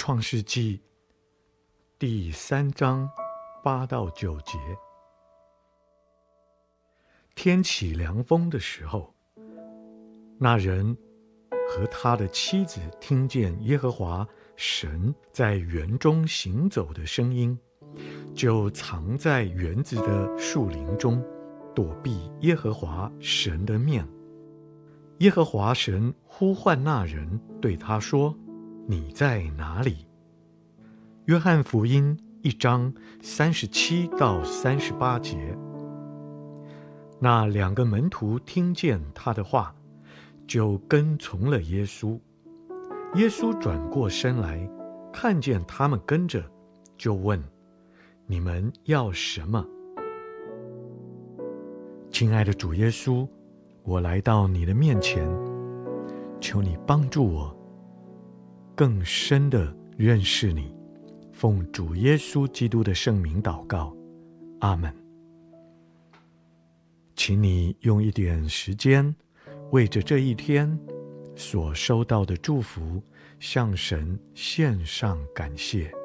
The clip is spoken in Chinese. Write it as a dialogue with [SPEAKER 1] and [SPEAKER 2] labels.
[SPEAKER 1] 创世纪第3章8到9节。天起凉风的时候，那人和他的妻子听见耶和华神在园中行走的声音，就藏在园子的树林中，躲避耶和华神的面。耶和华神呼唤那人，对他说：你在哪里？约翰福音1章37到38节。那2个门徒听见他的话，就跟从了耶稣。耶稣转过身来，看见他们跟着，就问：你们要什么？亲爱的主耶稣，我来到你的面前，求你帮助我更深地认识你。奉主耶稣基督的圣名祷告，阿们。请你用一点时间，为着这一天所收到的祝福，向神献上感谢。